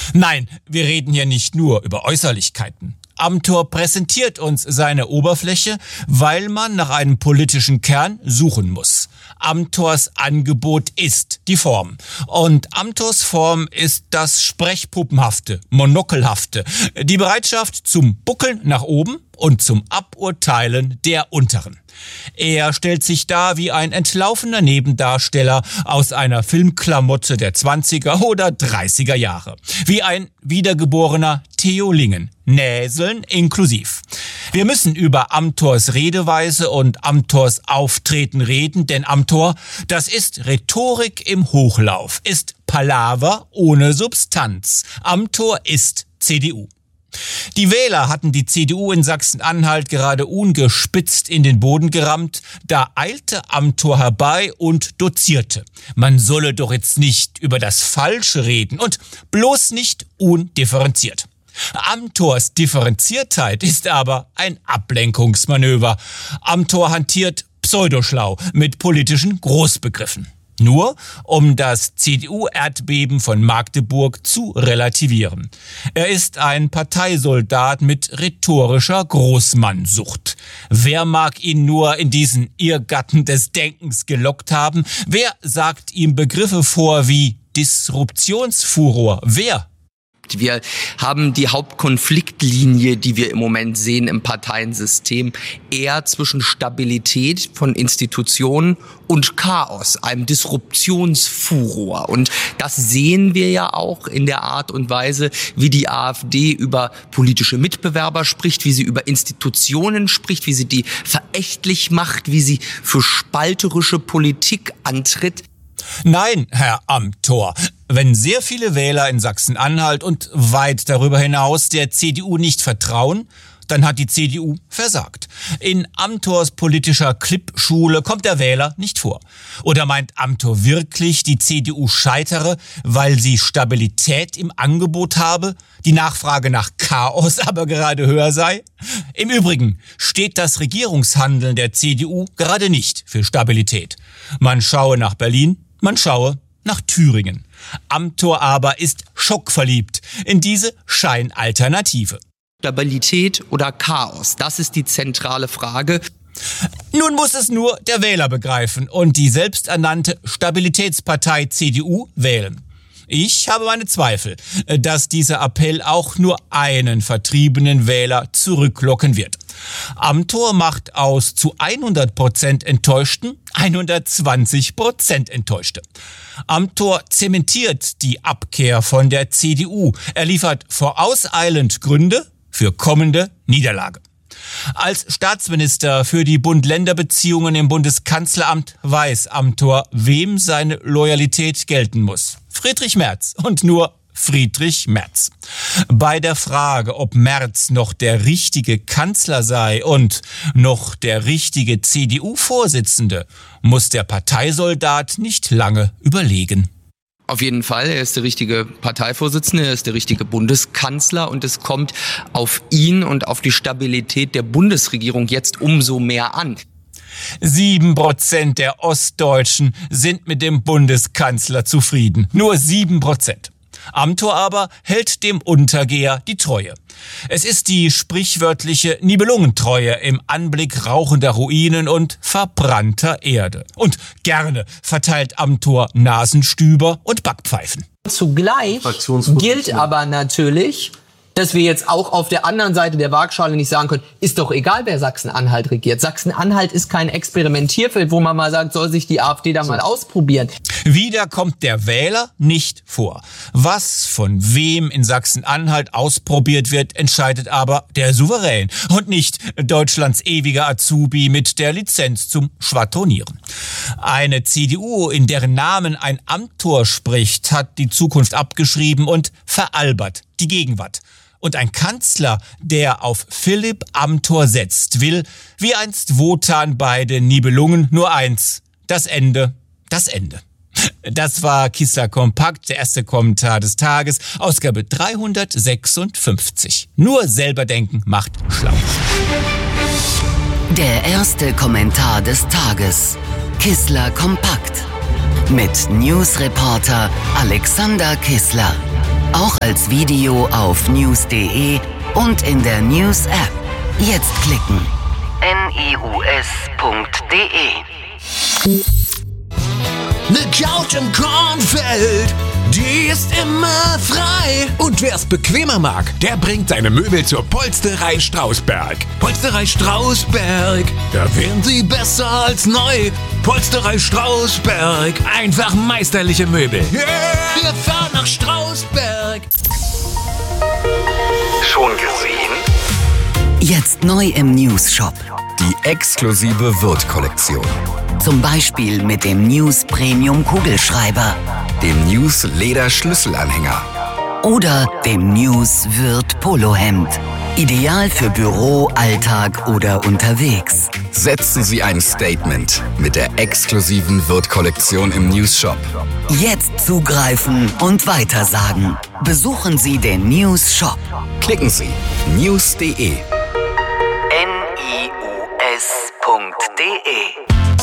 Nein, wir reden hier nicht nur über Äußerlichkeiten. Amthor präsentiert uns seine Oberfläche, weil man nach einem politischen Kern suchen muss. Amthors Angebot ist die Form. Und Amthors Form ist das Sprechpuppenhafte, Monokelhafte, die Bereitschaft zum Buckeln nach oben und zum Aburteilen der Unteren. Er stellt sich dar wie ein entlaufener Nebendarsteller aus einer Filmklamotte der 20er oder 30er Jahre. Wie ein wiedergeborener Theo Lingen. Näseln inklusiv. Wir müssen über Amthors Redeweise und Amthors Auftreten reden, denn Amthor, das ist Rhetorik im Hochlauf, ist Palaver ohne Substanz. Amthor ist CDU. Die Wähler hatten die CDU in Sachsen-Anhalt gerade ungespitzt in den Boden gerammt. Da eilte Amthor herbei und dozierte. Man solle doch jetzt nicht über das Falsche reden und bloß nicht undifferenziert. Amthors Differenziertheit ist aber ein Ablenkungsmanöver. Amthor hantiert pseudoschlau mit politischen Großbegriffen. Nur um das CDU-Erdbeben von Magdeburg zu relativieren. Er ist ein Parteisoldat mit rhetorischer Großmannsucht. Wer mag ihn nur in diesen Irrgarten des Denkens gelockt haben? Wer sagt ihm Begriffe vor wie Disruptionsfuror? Wer? Wir haben die Hauptkonfliktlinie, die wir im Moment sehen im Parteiensystem, eher zwischen Stabilität von Institutionen und Chaos, einem Disruptionsfuror. Und das sehen wir ja auch in der Art und Weise, wie die AfD über politische Mitbewerber spricht, wie sie über Institutionen spricht, wie sie die verächtlich macht, wie sie für spalterische Politik antritt. Nein, Herr Amthor, wenn sehr viele Wähler in Sachsen-Anhalt und weit darüber hinaus der CDU nicht vertrauen, dann hat die CDU versagt. In Amthors politischer Clip-Schule kommt der Wähler nicht vor. Oder meint Amthor wirklich, die CDU scheitere, weil sie Stabilität im Angebot habe, die Nachfrage nach Chaos aber gerade höher sei? Im Übrigen steht das Regierungshandeln der CDU gerade nicht für Stabilität. Man schaue nach Berlin, man schaue nach Thüringen. Amthor aber ist schockverliebt in diese Scheinalternative. Stabilität oder Chaos? Das ist die zentrale Frage. Nun muss es nur der Wähler begreifen und die selbsternannte Stabilitätspartei CDU wählen. Ich habe meine Zweifel, dass dieser Appell auch nur einen vertriebenen Wähler zurücklocken wird. Amthor macht aus zu 100% Enttäuschten 120% Enttäuschte. Amthor zementiert die Abkehr von der CDU. Er liefert vorauseilend Gründe für kommende Niederlage. Als Staatsminister für die Bund-Länder-Beziehungen im Bundeskanzleramt weiß Amthor, wem seine Loyalität gelten muss. Friedrich Merz und nur Friedrich Merz. Bei der Frage, ob Merz noch der richtige Kanzler sei und noch der richtige CDU-Vorsitzende, muss der Parteisoldat nicht lange überlegen. Auf jeden Fall, er ist der richtige Parteivorsitzende, er ist der richtige Bundeskanzler und es kommt auf ihn und auf die Stabilität der Bundesregierung jetzt umso mehr an. 7% der Ostdeutschen sind mit dem Bundeskanzler zufrieden. Nur 7%. Amthor aber hält dem Untergeher die Treue. Es ist die sprichwörtliche Nibelungentreue im Anblick rauchender Ruinen und verbrannter Erde. Und gerne verteilt Amthor Nasenstüber und Backpfeifen. Zugleich gilt aber natürlich, dass wir jetzt auch auf der anderen Seite der Waagschale nicht sagen können, ist doch egal, wer Sachsen-Anhalt regiert. Sachsen-Anhalt ist kein Experimentierfeld, wo man mal sagt, soll sich die AfD da mal ausprobieren. Wieder kommt der Wähler nicht vor. Was von wem in Sachsen-Anhalt ausprobiert wird, entscheidet aber der Souverän und nicht Deutschlands ewiger Azubi mit der Lizenz zum Schwadronieren. Eine CDU, in deren Namen ein Amthor spricht, hat die Zukunft abgeschrieben und veralbert die Gegenwart. Und ein Kanzler, der auf Philipp Amthor setzt, will, wie einst Wotan bei den Nibelungen, nur eins: das Ende, das Ende. Das war Kissler Kompakt, der erste Kommentar des Tages, Ausgabe 356. Nur selber denken macht schlau. Der erste Kommentar des Tages. Kissler Kompakt. Mit Newsreporter Alexander Kissler. Auch als als Video auf news.de und in der News-App. Jetzt klicken. news.de. Ne Couch im Kornfeld, die ist immer frei. Und wer's bequemer mag, der bringt seine Möbel zur Polsterei Strausberg. Polsterei Strausberg, da wären sie besser als neu. Polsterei Strausberg, einfach meisterliche Möbel. Yeah, wir fahren nach Strausberg. Schon gesehen? Jetzt neu im News-Shop. Die exklusive Wirth-Kollektion. Zum Beispiel mit dem News Premium Kugelschreiber. Dem News Leder Schlüsselanhänger. Oder dem News Wirth Polohemd. Ideal für Büro, Alltag oder unterwegs. Setzen Sie ein Statement mit der exklusiven Wirth-Kollektion im News-Shop. Jetzt zugreifen und weitersagen. Besuchen Sie den News-Shop. Klicken Sie news.de. news.de